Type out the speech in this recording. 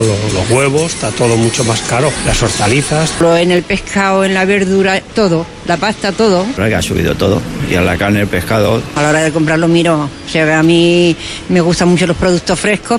Los huevos, está todo mucho más caro, las hortalizas. En el pescado, en la verdura, todo, la pasta, todo. Pero que ha subido todo, y a la carne, el pescado. A la hora de comprarlo miro, o sea, a mí me gustan mucho los productos frescos.